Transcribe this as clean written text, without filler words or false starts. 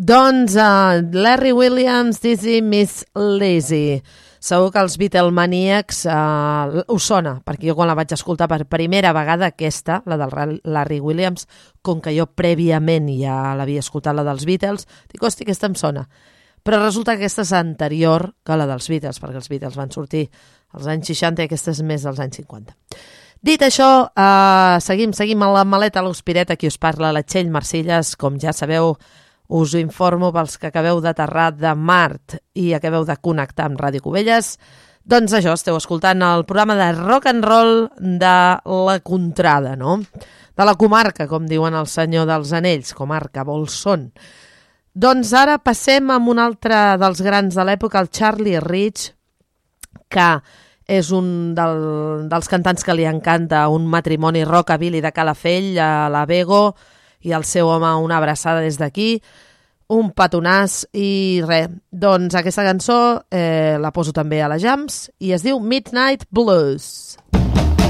Doncs Larry Williams, Dizzy Miss Lazy. Segur que els Beatlemaníacs us sona, perquè jo quan la vaig escoltar per primera vegada, aquesta, la del Larry Williams, com que jo prèviament ja l'havia escoltat, la dels Beatles, dic, hosti, aquesta em sona. Però resulta que aquesta és anterior que la dels Beatles, perquè els Beatles van sortir als anys 60 i aquesta és més dels anys 50. Dit això, seguim a la maleta a l'Hospiret, aquí us parla la Txell Marcilles, com ja sabeu, us ho informo pels que acabeu d'aterrar de Mart i acabeu de connectar amb Ràdio Cubelles, doncs això, esteu escoltant el programa de rock and roll de la Contrada, no? De la comarca, com diuen el Senyor dels Anells, comarca, Bolson. Doncs ara passem amb un altre dels grans de l'època, el Charlie Rich, que és un dels cantants que li encanta un matrimoni rockabilly de Calafell, a la Bego, i el seu home una abraçada des d'aquí, un petonàs i res. Doncs aquesta cançó la poso també a la Jams i es diu Midnight Blues.